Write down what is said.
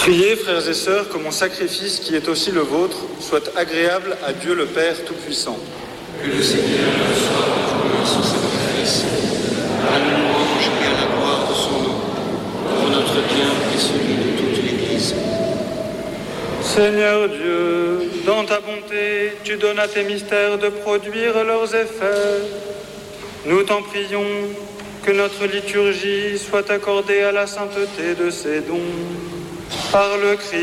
Priez, frères et sœurs, que mon sacrifice, qui est aussi le vôtre, soit agréable à Dieu le Père Tout-Puissant. Que le Seigneur reçoive en son sacrifice, à la louange et à la gloire de son nom, pour notre bien et celui de toute l'Église. Seigneur Dieu, dans ta bonté, tu donnes à tes mystères de produire leurs effets. Nous t'en prions que notre liturgie soit accordée à la sainteté de ces dons. Par le Christ.